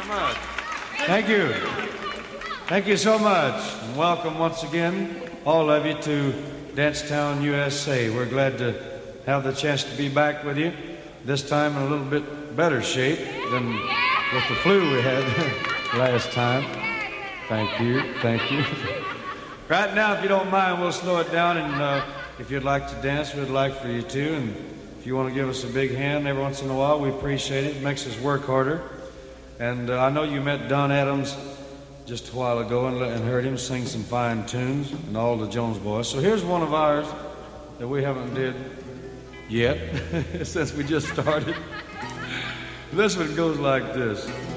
much. Thank you. Thank you so much. And welcome once again, all of you, to Dancetown, USA. We're glad to have the chance to be back with you, this time in a little bit better shape than with the flu we had last time. Thank you. Thank you. Right now, if you don't mind, we'll slow it down, and if you'd like to dance, we'd like for you to. And if you want to give us a big hand every once in a while, we appreciate it. It makes us work harder. And I know you met Don Adams just a while ago and heard him sing some fine tunes, and all the Jones Boys. So here's one of ours that we haven't did yet, since we just started. This one goes like this.